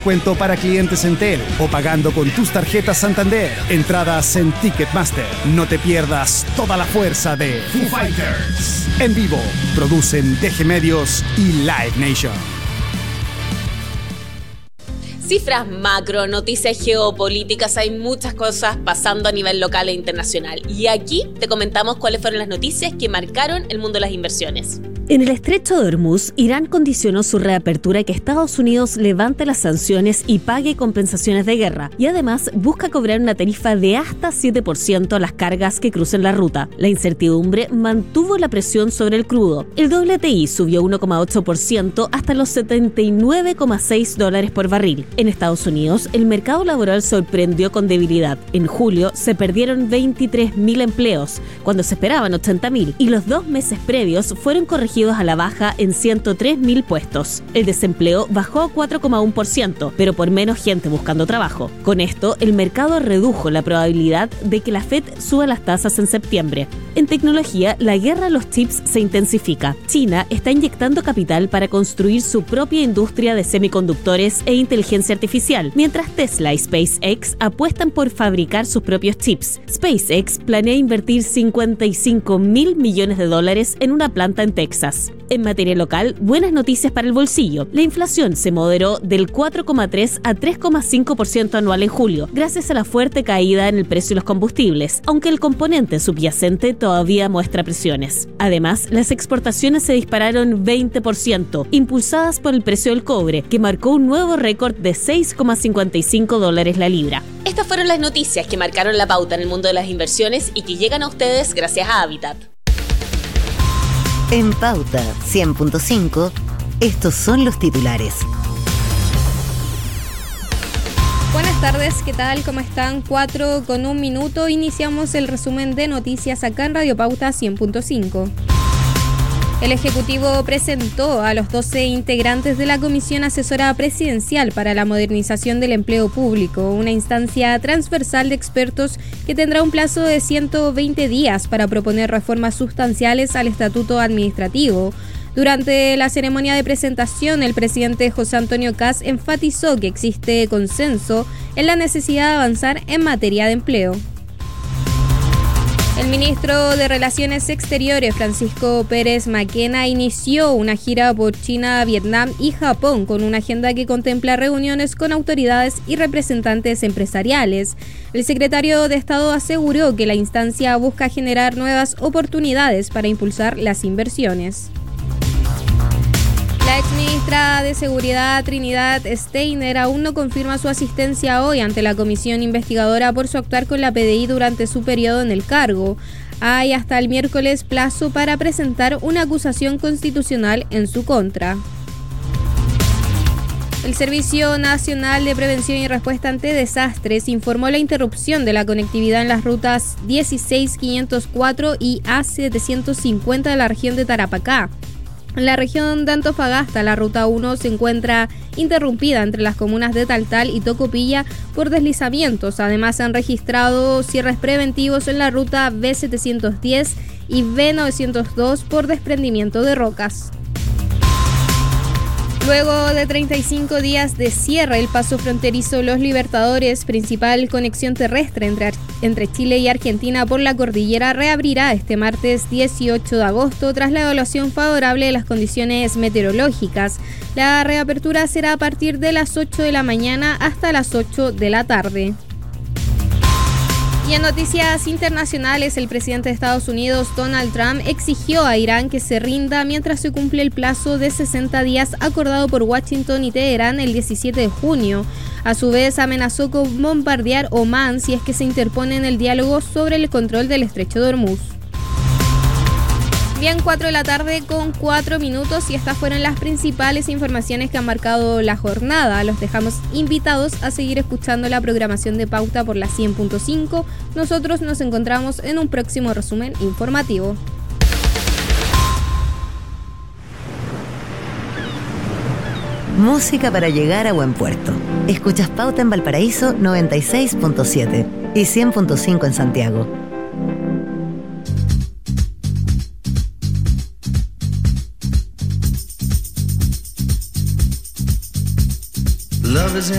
Cuento para clientes Entel o pagando con tus tarjetas Santander. Entradas en Ticketmaster. No te pierdas toda la fuerza de Foo Fighters. En vivo, producen DG Medios y Live Nation. Cifras macro, noticias geopolíticas, hay muchas cosas pasando a nivel local e internacional. Y aquí te comentamos cuáles fueron las noticias que marcaron el mundo de las inversiones. En el estrecho de Hormuz, Irán condicionó su reapertura a que Estados Unidos levante las sanciones y pague compensaciones de guerra, y además busca cobrar una tarifa de hasta 7% a las cargas que crucen la ruta. La incertidumbre mantuvo la presión sobre el crudo. El WTI subió 1,8% hasta los $79,6 por barril. En Estados Unidos, el mercado laboral sorprendió con debilidad. En julio se perdieron 23.000 empleos, cuando se esperaban 80.000, y los 2 meses previos fueron corregidos a la baja en 103.000 puestos. El desempleo bajó a 4,1%, pero por menos gente buscando trabajo. Con esto, el mercado redujo la probabilidad de que la Fed suba las tasas en septiembre. En tecnología, la guerra a los chips se intensifica. China está inyectando capital para construir su propia industria de semiconductores e inteligencia artificial, mientras Tesla y SpaceX apuestan por fabricar sus propios chips. SpaceX planea invertir $55.000 millones en una planta en Texas. En materia local, buenas noticias para el bolsillo. La inflación se moderó del 4,3 a 3,5% anual en julio, gracias a la fuerte caída en el precio de los combustibles, aunque el componente subyacente todavía muestra presiones. Además, las exportaciones se dispararon 20%, impulsadas por el precio del cobre, que marcó un nuevo récord de $6,55 la libra. Estas fueron las noticias que marcaron la pauta en el mundo de las inversiones y que llegan a ustedes gracias a Habitat. En Pauta 100.5, estos son los titulares. Buenas tardes, ¿qué tal? ¿Cómo están? 4:01. Iniciamos el resumen de noticias acá en Radio Pauta 100.5. El Ejecutivo presentó a los 12 integrantes de la Comisión Asesora Presidencial para la Modernización del Empleo Público, una instancia transversal de expertos que tendrá un plazo de 120 días para proponer reformas sustanciales al Estatuto Administrativo. Durante la ceremonia de presentación, el presidente José Antonio Kast enfatizó que existe consenso en la necesidad de avanzar en materia de empleo. El ministro de Relaciones Exteriores, Francisco Pérez Maquena, inició una gira por China, Vietnam y Japón con una agenda que contempla reuniones con autoridades y representantes empresariales. El secretario de Estado aseguró que la instancia busca generar nuevas oportunidades para impulsar las inversiones. La exministra de Seguridad, Trinidad Steiner, aún no confirma su asistencia hoy ante la comisión investigadora por su actuar con la PDI durante su periodo en el cargo. Hay hasta el miércoles plazo para presentar una acusación constitucional en su contra. El Servicio Nacional de Prevención y Respuesta ante Desastres informó la interrupción de la conectividad en las rutas 16504 y A750 de la región de Tarapacá. En la región de Antofagasta, la ruta 1 se encuentra interrumpida entre las comunas de Taltal y Tocopilla por deslizamientos. Además, se han registrado cierres preventivos en la ruta B710 y B902 por desprendimiento de rocas. Luego de 35 días de cierre, el paso fronterizo Los Libertadores, principal conexión terrestre entre Chile y Argentina por la cordillera, reabrirá este martes 18 de agosto tras la evaluación favorable de las condiciones meteorológicas. La reapertura será a partir de las 8 de la mañana hasta las 8 de la tarde. Y en noticias internacionales, el presidente de Estados Unidos, Donald Trump, exigió a Irán que se rinda mientras se cumple el plazo de 60 días acordado por Washington y Teherán el 17 de junio. A su vez, amenazó con bombardear Omán si es que se interpone en el diálogo sobre el control del estrecho de Hormuz. Bien, 4 de la tarde con 4 minutos y estas fueron las principales informaciones que han marcado la jornada. Los dejamos invitados a seguir escuchando la programación de Pauta por la 100.5. Nosotros nos encontramos en un próximo resumen informativo. Música para llegar a buen puerto. Escuchas Pauta en Valparaíso 96.7 y 100.5 en Santiago. Love love is